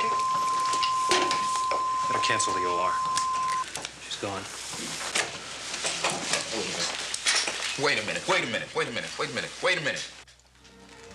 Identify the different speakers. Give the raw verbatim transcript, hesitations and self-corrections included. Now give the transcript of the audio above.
Speaker 1: Better cancel the O R. She's gone.
Speaker 2: Wait a minute, wait a minute, wait a minute, wait a minute, wait a minute.